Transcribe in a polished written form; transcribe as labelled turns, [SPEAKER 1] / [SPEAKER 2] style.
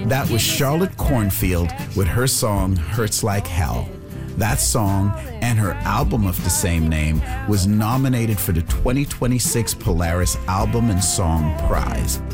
[SPEAKER 1] That was Charlotte Cornfield with her song Hurts Like Hell. That song and her album of the same name was nominated for the 2026 Polaris Album and Song Prize.